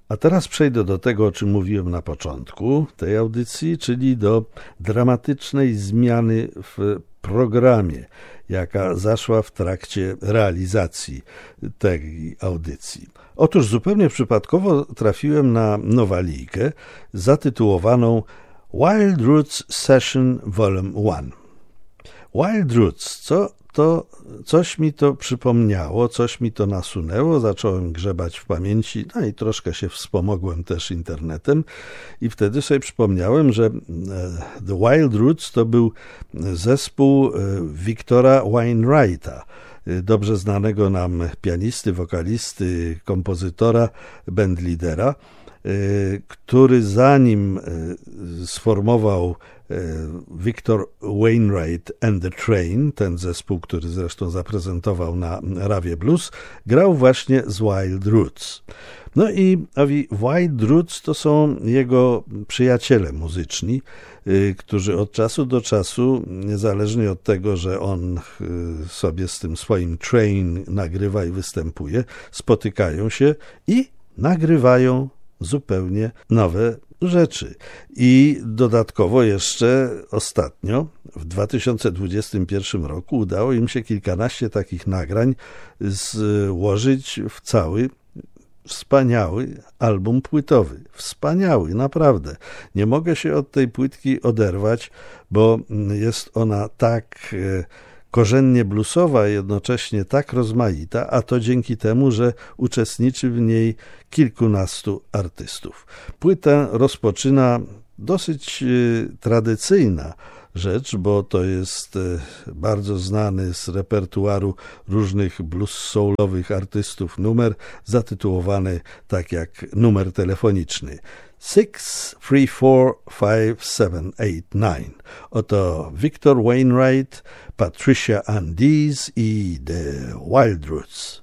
A teraz przejdę do tego, o czym mówiłem na początku tej audycji, czyli do dramatycznej zmiany w programie, jaka zaszła w trakcie realizacji tej audycji. Otóż zupełnie przypadkowo trafiłem na nowalijkę zatytułowaną Wild Roots Session Volume 1. Wild Roots, coś mi to przypomniało, coś mi to nasunęło, zacząłem grzebać w pamięci, no i troszkę się wspomogłem też internetem i wtedy sobie przypomniałem, że The Wild Roots to był zespół Victora Wainwrighta, dobrze znanego nam pianisty, wokalisty, kompozytora, bandleadera, który zanim sformował Victor Wainwright and the Train, ten zespół, który zresztą zaprezentował na Rawie Blues, grał właśnie z Wild Roots. No i owi Wild Roots to są jego przyjaciele muzyczni, którzy od czasu do czasu, niezależnie od tego, że on sobie z tym swoim Train nagrywa i występuje, spotykają się i nagrywają zupełnie nowe rzeczy. I dodatkowo jeszcze ostatnio, w 2021 roku, udało im się kilkanaście takich nagrań złożyć w cały wspaniały album płytowy. Wspaniały, naprawdę. Nie mogę się od tej płytki oderwać, bo jest ona tak korzennie bluesowa, jednocześnie tak rozmaita, a to dzięki temu, że uczestniczy w niej kilkunastu artystów. Płytę rozpoczyna dosyć tradycyjna rzecz, bo to jest bardzo znany z repertuaru różnych blues-soulowych artystów numer zatytułowany tak jak numer telefoniczny 6345789. Oto Victor Wainwright, Patricia Ann Dees i The Wild Roots.